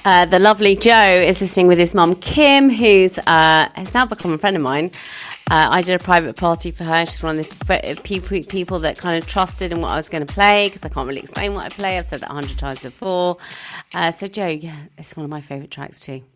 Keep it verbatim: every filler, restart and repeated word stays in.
Uh, the lovely Joe is listening with his mum, Kim, who's uh, has now become a friend of mine. Uh, I did a private party for her. She's one of the people, people that kind of trusted in what I was going to play, because I can't really explain what I play. I've said that a hundred times before. Uh, so, Joe, yeah, it's one of my favourite tracks too.